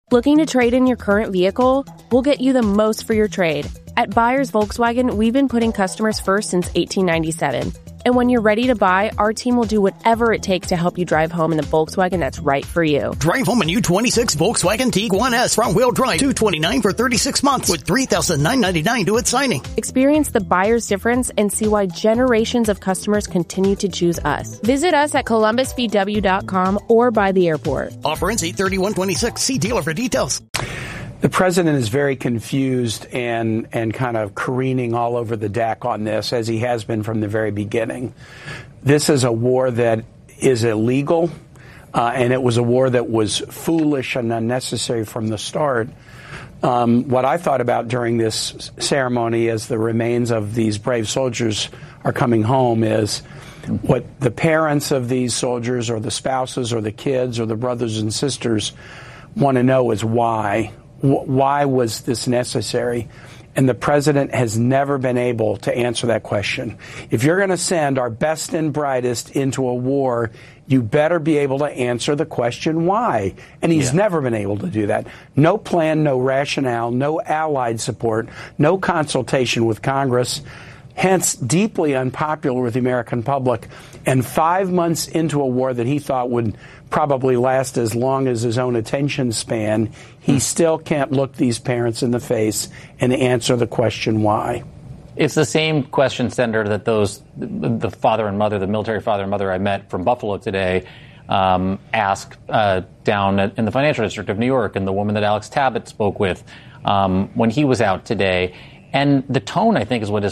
Looking to trade in your current vehicle? We'll get you the most for your trade. At Buyers Volkswagen, we've been putting customers first since 1897. And when you're ready to buy, our team will do whatever it takes to help you drive home in the Volkswagen that's right for you. Drive home a new 26 Volkswagen Tiguan S front-wheel drive, $229 for 36 months with $3,999 due at signing. Experience the buyer's difference and see why generations of customers continue to choose us. Visit us at columbusvw.com or by the airport. Offer ends 8/31/26. See dealer for details. The president is very confused and kind of careening all over the deck on this, as he has been from the very beginning. This is a war that is illegal, and it was a war that was foolish and unnecessary from the start. What I thought about during this ceremony as the remains of these brave soldiers are coming home is what the parents of these soldiers or the spouses or the kids or the brothers and sisters want to know is why. Why was this necessary? And the president has never been able to answer that question. If you're going to send our best and brightest into a war, you better be able to answer the question why. And he's never been able to do that. No plan, no rationale, no allied support, no consultation with Congress. Hence, deeply unpopular with the American public. And 5 months into a war that he thought would probably last as long as his own attention span, he still can't look these parents in the face and answer the question why. It's the same question, Senator, that the father and mother, the military father and mother I met from Buffalo today, asked down in the financial district of New York, and the woman that Alex Tabbitt spoke with when he was out today. And the tone, I think, is what is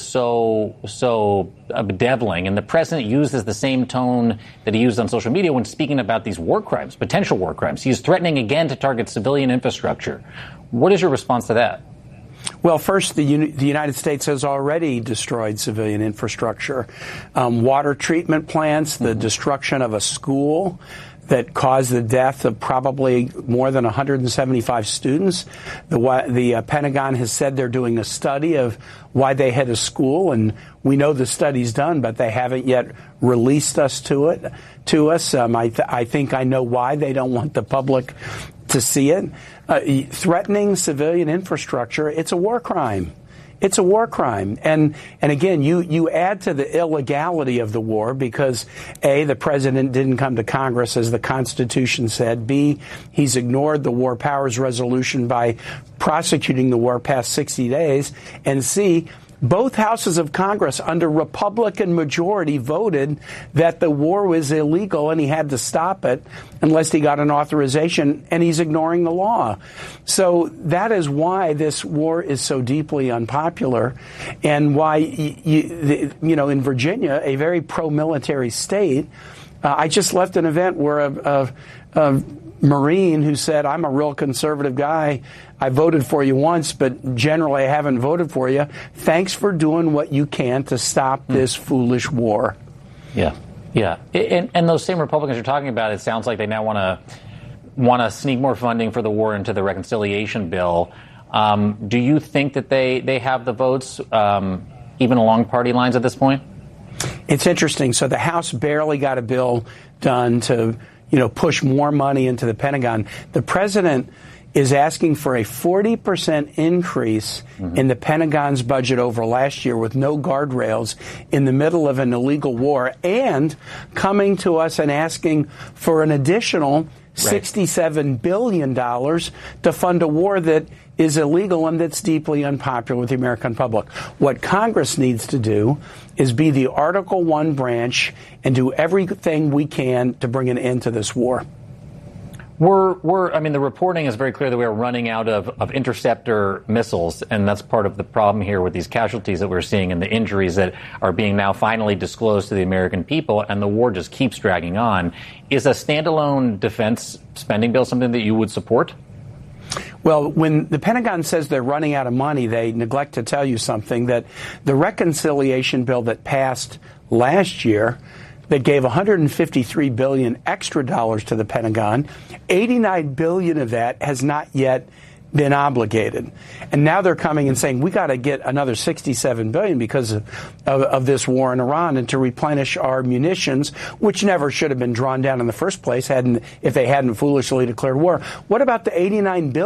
so bedeviling. And the president uses the same tone that he used on social media when speaking about these war crimes, potential war crimes. He's threatening again to target civilian infrastructure. What is your response to that? Well, first, the United States has already destroyed civilian infrastructure. Water treatment plants, the destruction of a school that caused the death of probably more than 175 students. The Pentagon has said they're doing a study of why they hit a school, and we know the study's done, but they haven't yet released us to us. I think I know why they don't want the public to see it. Threatening civilian infrastructure, it's a war crime. It's a war crime. And again, you add to the illegality of the war because, A, the president didn't come to Congress as the Constitution said. B, he's ignored the War Powers Resolution by prosecuting the war past 60 days. And C, both houses of Congress under Republican majority voted that the war was illegal and he had to stop it unless he got an authorization, and he's ignoring the law. So that is why this war is so deeply unpopular, and why, in Virginia, a very pro-military state, I just left an event where a Marine who said, I'm a real conservative guy. I voted for you once, but generally I haven't voted for you. Thanks for doing what you can to stop this foolish war. Yeah. And those same Republicans you're talking about, it sounds like they now want to sneak more funding for the war into the reconciliation bill. Do you think that they have the votes, even along party lines at this point? It's interesting. So the House barely got a bill done to push more money into the Pentagon. The president is asking for a 40% increase in the Pentagon's budget over last year with no guardrails in the middle of an illegal war, and coming to us and asking for an additional $67 billion to fund a war that is illegal and that's deeply unpopular with the American public. What Congress needs to do is be the Article I branch and do everything we can to bring an end to this war. The reporting is very clear that we are running out of interceptor missiles, and that's part of the problem here with these casualties that we're seeing and the injuries that are being now finally disclosed to the American people, and the war just keeps dragging on. Is a standalone defense spending bill something that you would support? Well, when the Pentagon says they're running out of money, they neglect to tell you something, that the reconciliation bill that passed last year that gave $153 billion extra dollars to the Pentagon, $89 billion of that has not yet been obligated. And now they're coming and saying, we got to get another $67 billion because of this war in Iran and to replenish our munitions, which never should have been drawn down in the first place if they hadn't foolishly declared war. What about the $89 billion